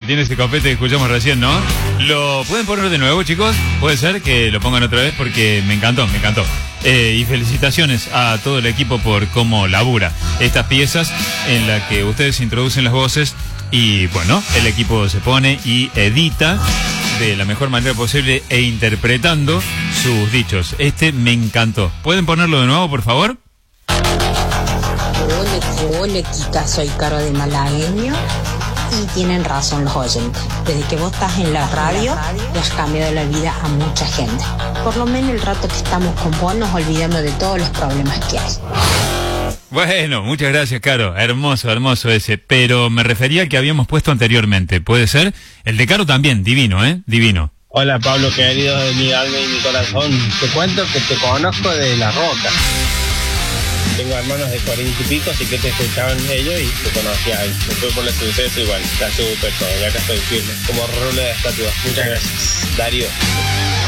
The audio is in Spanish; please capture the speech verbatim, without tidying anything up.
tiene ese copete que escuchamos recién, ¿no? ¿Lo pueden poner de nuevo, chicos? Puede ser que lo pongan otra vez porque me encantó, me encantó. Eh, y felicitaciones a todo el equipo por cómo labura estas piezas en las que ustedes introducen las voces y, bueno, el equipo se pone y edita de la mejor manera posible e interpretando sus dichos. Este me encantó. ¿Pueden ponerlo de nuevo, por favor? Hola, hola, Kika, soy Caro de Malagueño y tienen razón los oyentes. Desde que vos estás en la radio, le has cambiado la vida a mucha gente. Por lo menos el rato que estamos con vos nos olvidamos de todos los problemas que hay. Bueno, muchas gracias, Caro. Hermoso, hermoso ese. Pero me refería al que habíamos puesto anteriormente. ¿Puede ser? El de Caro también, divino, ¿eh? Divino. Hola, Pablo, querido de mi alma y mi corazón. Te cuento que te conozco de La Roca. Tengo hermanos de cuarenta y pico, así que te escuchaban ellos y te conocía ahí. Después por el suceso igual, está súper todo. Y acá estoy firme, como roble de estatua. Muchas gracias. Darío.